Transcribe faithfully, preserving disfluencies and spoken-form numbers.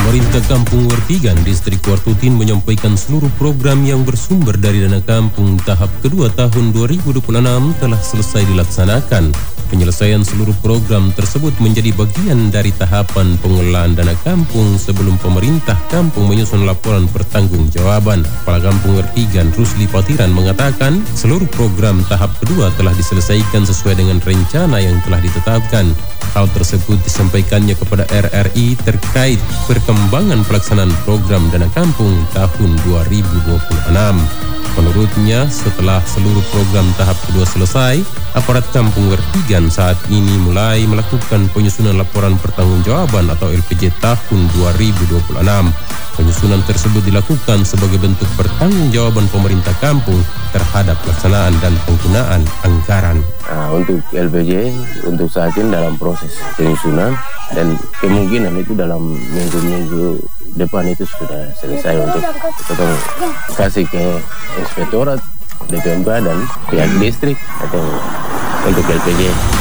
Pemerintah Kampung Wertigan, Distrik Wartutin menyampaikan seluruh program yang bersumber dari dana kampung tahap kedua tahun dua ribu dua puluh enam telah selesai dilaksanakan. Penyelesaian seluruh program tersebut menjadi bagian dari tahapan pengelolaan dana kampung sebelum pemerintah kampung menyusun laporan pertanggungjawaban. Kepala Kampung Wertigan, Rusli Patiran, mengatakan seluruh program tahap kedua telah diselesaikan sesuai dengan rencana yang telah ditetapkan. Hal tersebut disampaikannya kepada R R I terkait perkembangan pelaksanaan program dana kampung tahun dua ribu dua puluh enam. Menurutnya, setelah seluruh program tahap kedua selesai, aparat Kampung Wertigan saat ini mulai melakukan penyusunan laporan pertanggungjawaban atau L P J tahun dua ribu dua puluh enam. Penyusunan tersebut dilakukan sebagai bentuk pertanggungjawaban pemerintah kampung terhadap pelaksanaan dan penggunaan anggaran. Nah, untuk L P J untuk saat ini dalam proses penyusunan dan kemungkinan itu dalam minggu-minggu depan itu sudah selesai untuk kita kasih ke inspektorat, D P M K dan pihak distrik atau untuk L P J.